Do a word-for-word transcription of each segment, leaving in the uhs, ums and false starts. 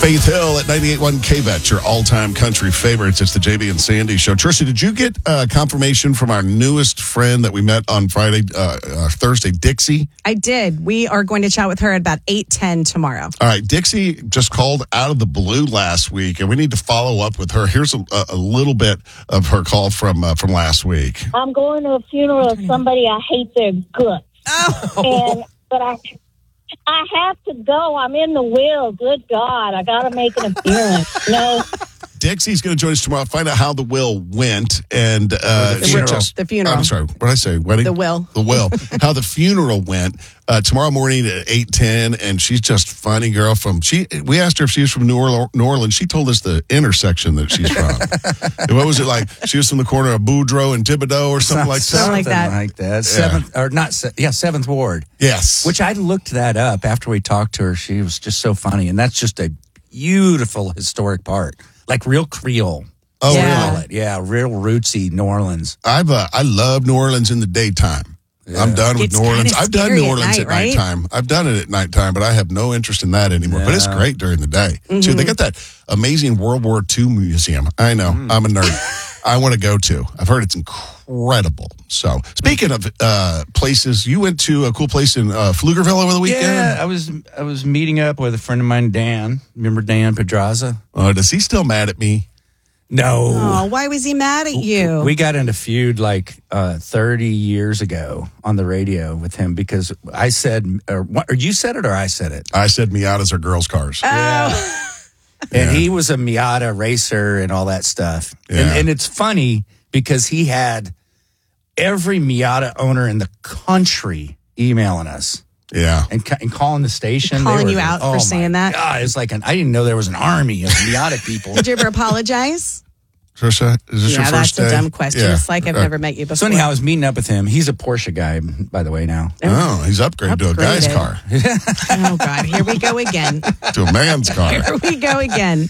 Faith Hill at ninety-eight point one K V E T, your all-time country favorites. It's the J B and Sandy Show. Trisha, did you get uh, confirmation from our newest friend that we met on Friday, uh, uh, Thursday, Dixie? I did. We are going to chat with her at about eight ten tomorrow. All right. Dixie just called out of the blue last week, and we need to follow up with her. Here's a, a little bit of her call from uh, from last week. I'm going to a funeral of somebody I hate their guts. Oh. And, but I... I have to go. I'm in the will. Good God. I got to make an appearance. No. Dixie's going to join us tomorrow, find out how the will went. And uh, the, she funeral. just, the funeral. I'm sorry. What did I say? Wedding? The will. The will. How the funeral went uh, tomorrow morning at eight ten. And she's just a funny girl from, she. we asked her if she was from New Orleans. New Orleans. She told us the intersection that she's from. And what was it like? She was from the corner of Boudreaux and Thibodeau or something like that? Something like that. Like that. Seventh, yeah. or not, yeah, Seventh Ward. Yes. Which I looked that up after we talked to her. She was just so funny. And that's just a beautiful historic part. Like real Creole. Oh, yeah. really? Yeah, real rootsy New Orleans. I've uh, I love New Orleans in the daytime. Yeah. I'm done with It's New Orleans. kinda I've done New Orleans at at, night, right? nighttime. I've done it at nighttime, but I have no interest in that anymore. Yeah. But it's great during the day. Mm-hmm. Too. They got that amazing World War Two museum. I know. Mm. I'm a nerd. I want to go to. I've heard it's incredible. So, speaking of uh, places, you went to a cool place in uh, Pflugerville over the weekend? Yeah, I was I was meeting up with a friend of mine, Dan. Remember Dan Pedraza? Oh, is he still mad at me? No. Oh, why was he mad at you? We got into feud like uh, thirty years ago on the radio with him because I said, or, or you said it or I said it? I said Miatas are girls' cars. Oh. And Yeah. he was a Miata racer and all that stuff. Yeah. And, and it's funny because he had every Miata owner in the country emailing us. Yeah. And, ca- and calling the station. And calling They you were- out for oh my saying that? God, it's like an, I didn't know there was an army of Miata people. Did you ever apologize? Trisha, is this Yeah, your first that's day? a dumb question. Yeah. It's like I've Uh, never met you before. So anyhow, I was meeting up with him. He's a Porsche guy, by the way, now. Oh, he's upgraded, to a guy's Upgraded. car, Oh, God. Here we go again. to a man's car. Here we go again.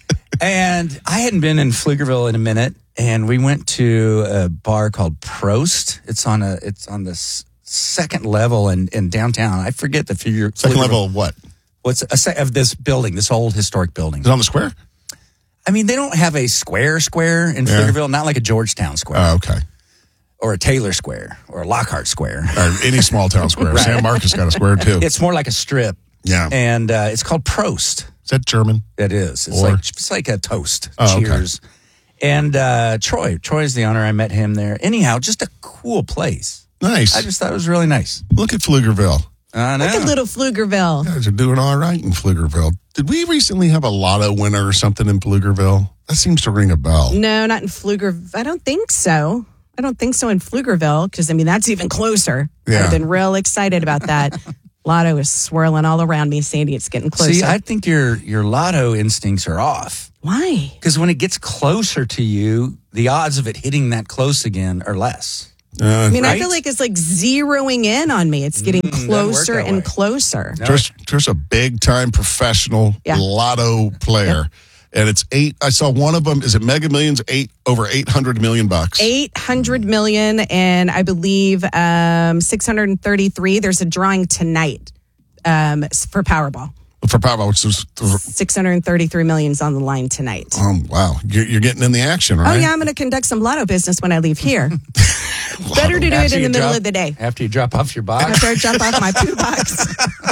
And I hadn't been in Pflugerville in a minute, and we went to a bar called Prost. It's on a it's on the s- second level in, in downtown. I forget the figure. Second Pflugerville. level of what? What's a se- of this building? This old historic building. Is it on the square? I mean, they don't have a square square in Yeah. Pflugerville. Not like a Georgetown square Oh, okay. or a Taylor Square or a Lockhart Square. Or any small town square. Right. San Marcos got a square too. It's more like a strip. Yeah. And uh, it's called Prost. Is that German? It is. It's Or- like it's like a toast. Oh, okay. Cheers. And uh, Troy, Troy's the owner. I met him there. Anyhow, just a cool place. Nice. I just thought it was really nice. Look at Pflugerville. I know. Look at little Pflugerville. You guys are doing all right in Pflugerville. Did we recently have a lotto winner or something in Pflugerville? That seems to ring a bell. No, not in Pflugerville. I don't think so. I don't think so in Pflugerville because, I mean, that's even closer. Yeah. I've been real excited about that. Lotto is swirling all around me, Sandy. It's getting closer. See, I think your your lotto instincts are off. Why? Because when it gets closer to you, the odds of it hitting that close again are less. Uh, I mean, I Right? feel like it's like zeroing in on me. It's getting Mm, doesn't closer work that and way. closer. No. Trish, Trish, a big time professional Yeah. lotto player. And it's eight. I saw one of them. Is it Mega Millions? Eight over eight hundred million bucks. eight hundred million and I believe um, six hundred thirty-three. There's a drawing tonight um, for Powerball. For Powerball, which is six hundred thirty-three million is on the line tonight. um, wow. You're, you're getting in the action, right? Oh, yeah, I'm going to conduct some lotto business when I leave here. Better to do it After in you the middle drop- of the day. After you drop off your box. After I jump off my poo box.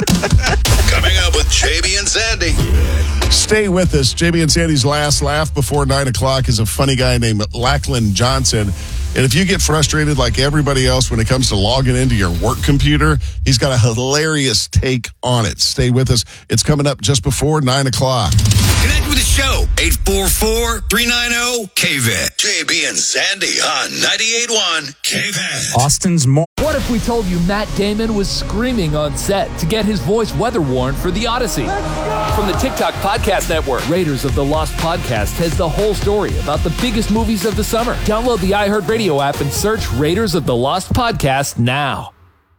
Coming up with J B and Sandy. Stay with us. J B and Sandy's last laugh before nine o'clock is a funny guy named Lachlan Johnson. And if you get frustrated like everybody else when it comes to logging into your work computer, he's got a hilarious take on it. Stay with us. It's coming up just before nine o'clock. Connect with the show. eight four four, three nine zero, K V I T. J B and Sandy on ninety-eight point one K V I T. Austin's more. What if we told you Matt Damon was screaming on set to get his voice weather worn for The Odyssey? From the TikTok Podcast Network, Raiders of the Lost Podcast has the whole story about the biggest movies of the summer. Download the iHeartRadio app and search Raiders of the Lost Podcast now.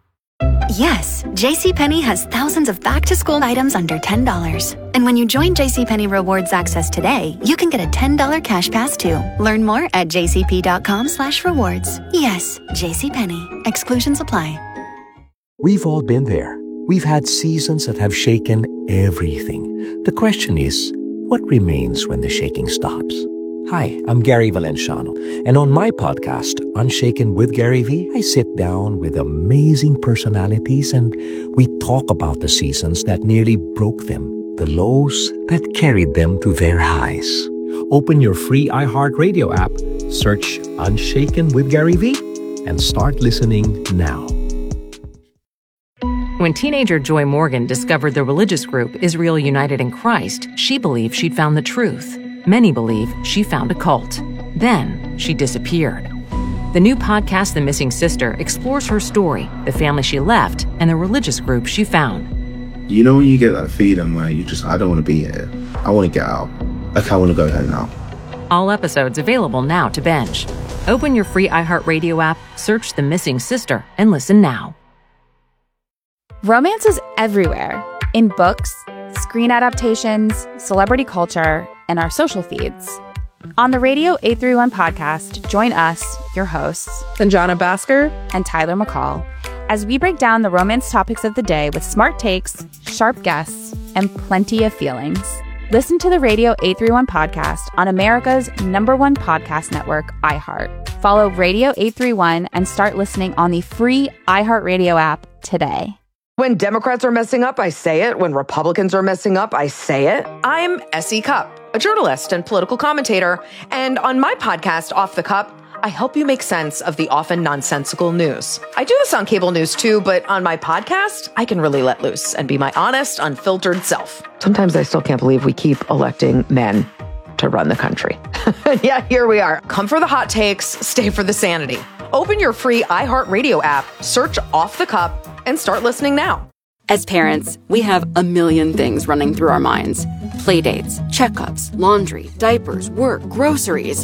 Yes, JCPenney has thousands of back-to-school items under ten dollars. And when you join JCPenney Rewards Access today, you can get a ten dollars cash pass too. Learn more at jcp.com slash rewards. Yes, JCPenney. Exclusions apply. We've all been there. We've had seasons that have shaken everything. The question is, what remains when the shaking stops? Hi, I'm Gary Valenciano, and on my podcast, Unshaken with Gary V, I sit down with amazing personalities and we talk about the seasons that nearly broke them, the lows that carried them to their highs. Open your free iHeartRadio app, search Unshaken with Gary V, and start listening now. When teenager Joy Morgan discovered the religious group Israel United in Christ, she believed she'd found the truth. Many believe she found a cult. Then she disappeared. The new podcast, The Missing Sister, explores her story, the family she left, and the religious group she found. You know when you get that feeling where you just, I don't want to be here. I want to get out. Like, I want to go home now. All episodes available now to binge. Open your free iHeartRadio app, search The Missing Sister, and listen now. Romance is everywhere. In books, screen adaptations, celebrity culture, and our social feeds. On the Radio eight thirty-one podcast, join us, your hosts, Sanjana Bhaskar and Tyler McCall, as we break down the romance topics of the day with smart takes, sharp guests, and plenty of feelings. Listen to the Radio eight thirty-one podcast on America's number one podcast network, iHeart. Follow Radio eight thirty-one and start listening on the free iHeartRadio app today. When Democrats are messing up, I say it. When Republicans are messing up, I say it. I'm Essie Cupp, a journalist and political commentator. And on my podcast, Off the Cup, I help you make sense of the often nonsensical news. I do this on cable news too, but on my podcast, I can really let loose and be my honest, unfiltered self. Sometimes I still can't believe we keep electing men to run the country. Yeah, here we are. Come for the hot takes, stay for the sanity. Open your free iHeartRadio app, search Off the Cup, and start listening now. As parents, we have a million things running through our minds. Playdates, checkups, laundry, diapers, work, groceries.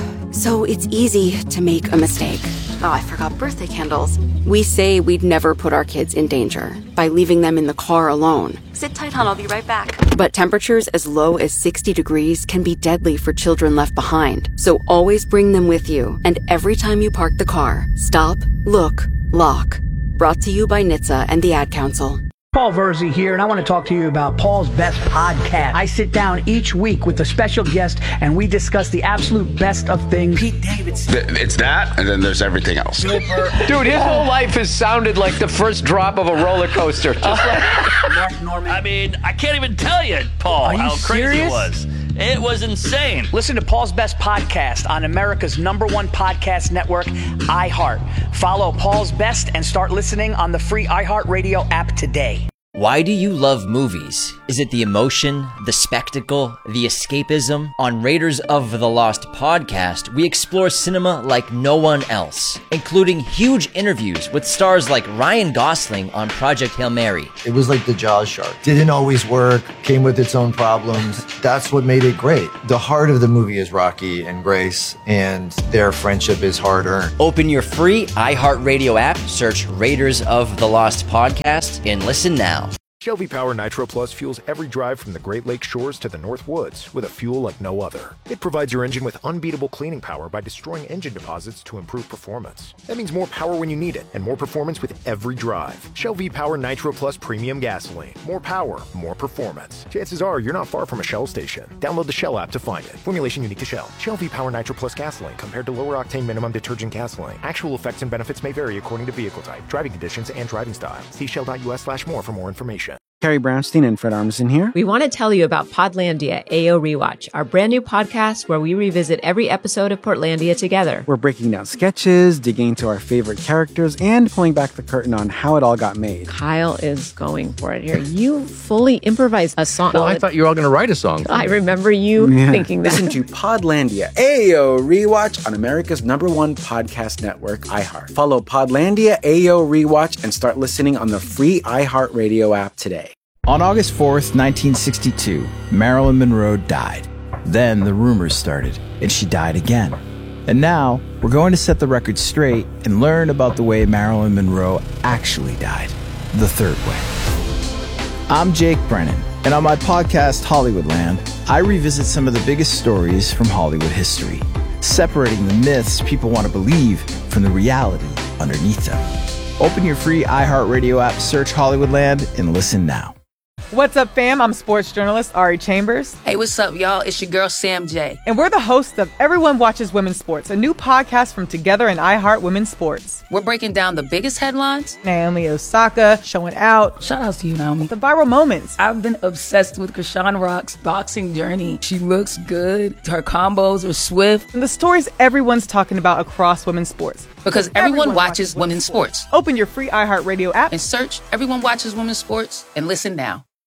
So it's easy to make a mistake. Oh, I forgot birthday candles. We say we'd never put our kids in danger by leaving them in the car alone. Sit tight, hon, I'll be right back. But temperatures as low as sixty degrees can be deadly for children left behind. So always bring them with you. And every time you park the car, stop, look, lock. Brought to you by N H T S A and the Ad Council. Paul Verzi here, and I want to talk to you about Paul's Best Podcast. I sit down each week with a special guest, and we discuss the absolute best of things. Pete Davidson. It's that, and then there's everything else. Dude, his whole life has sounded like the first drop of a roller coaster. Just like Mark Norman. I mean, I can't even tell you, Paul, you how crazy serious? It was. It was insane. Listen to Paul's Best Podcast on America's number one podcast network, iHeart. Follow Paul's Best and start listening on the free iHeartRadio app today. Why do you love movies? Is it the emotion, the spectacle, the escapism? On Raiders of the Lost podcast, we explore cinema like no one else, including huge interviews with stars like Ryan Gosling on Project Hail Mary. It was like the Jaws shark. Didn't always work, came with its own problems. That's what made it great. The heart of the movie is Rocky and Grace, and their friendship is hard-earned. Open your free iHeartRadio app, search Raiders of the Lost podcast, and listen now. Shell V-Power Nitro Plus fuels every drive from the Great Lakes shores to the North Woods with a fuel like no other. It provides your engine with unbeatable cleaning power by destroying engine deposits to improve performance. That means more power when you need it and more performance with every drive. Shell V-Power Nitro Plus Premium Gasoline. More power, more performance. Chances are you're not far from a Shell station. Download the Shell app to find it. Formulation unique to Shell. Shell V-Power Nitro Plus Gasoline compared to lower octane minimum detergent gasoline. Actual effects and benefits may vary according to vehicle type, driving conditions, and driving style. See shell.us slash more for more information. Carrie Brownstein and Fred Armisen here. We want to tell you about Podlandia A O Rewatch, our brand new podcast where we revisit every episode of Portlandia together. We're breaking down sketches, digging into our favorite characters, and pulling back the curtain on how it all got made. Kyle is going for it here. You fully improvised a song. Well, I thought you were all going to write a song. I remember you yeah. thinking that. Listen to Podlandia A O Rewatch on America's number one podcast network, iHeart. Follow Podlandia A O Rewatch and start listening on the free iHeartRadio app today. On August fourth, nineteen sixty-two, Marilyn Monroe died. Then the rumors started, and she died again. And now, we're going to set the record straight and learn about the way Marilyn Monroe actually died, the third way. I'm Jake Brennan, and on my podcast, Hollywoodland, I revisit some of the biggest stories from Hollywood history, separating the myths people want to believe from the reality underneath them. Open your free iHeartRadio app, search Hollywoodland, and listen now. What's up, fam? I'm sports journalist Ari Chambers. Hey, what's up, y'all? It's your girl, Sam J. And we're the hosts of Everyone Watches Women's Sports, a new podcast from Together and iHeart Women's Sports. We're breaking down the biggest headlines. Naomi Osaka showing out. Shout out to you, Naomi. The viral moments. I've been obsessed with Krishan Rock's boxing journey. She looks good. Her combos are swift. And the stories everyone's talking about across women's sports. Because everyone, everyone watches, watches women's sports. sports. Open your free iHeartRadio app and search Everyone Watches Women's Sports and listen now.